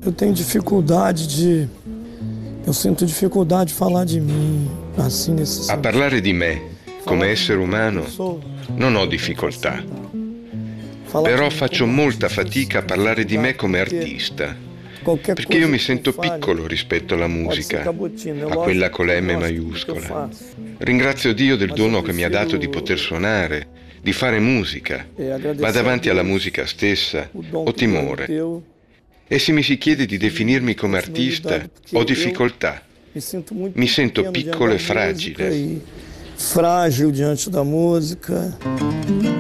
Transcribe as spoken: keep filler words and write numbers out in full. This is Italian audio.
Eu tenho dificuldade de... Eu sinto dificuldade di falar di me, assim, nesse sentido. A parlare di me, come essere umano, non ho difficoltà. Però faccio molta fatica a parlare di me come artista, perché io mi sento piccolo rispetto alla musica, a quella con la M maiuscola. Ringrazio Dio del dono che mi ha dato di poter suonare, di fare musica, ma davanti alla musica stessa ho timore. E se mi si chiede di definirmi come artista, ho difficoltà. Mi sento piccolo e fragile. Fragile diante da musica.